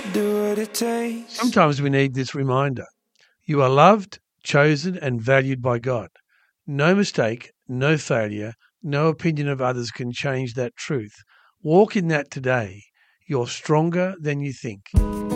do what it takes. Sometimes we need this reminder. You are loved, chosen, and valued by God. No mistake, no failure, no opinion of others can change that truth. Walk in that today. You're stronger than you think.